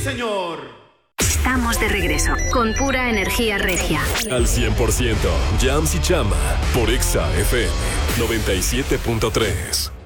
señor. Estamos de regreso con pura energía regia. Al 100%, Jams y Chama por Exa FM 97.3.